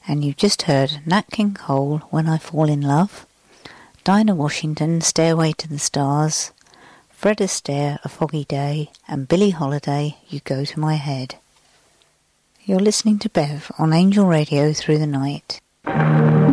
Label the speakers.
Speaker 1: And you just heard Nat King Cole, When I Fall in Love, Dinah Washington, Stairway to the Stars, Fred Astaire, A Foggy Day, and Billie Holiday, You Go to My Head. You're listening to Bev on Angel Radio Through the Night.